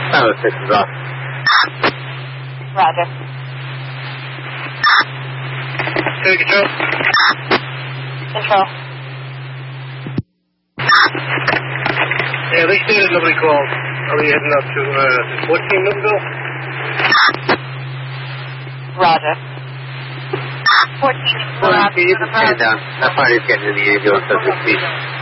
Tower 6 is off. Roger. Take control. Control. Yeah, they stated nobody called. Are we heading up to 14 Millville? Roger. 14 Well, you can stand down. That party's getting in the ambulance as we speak.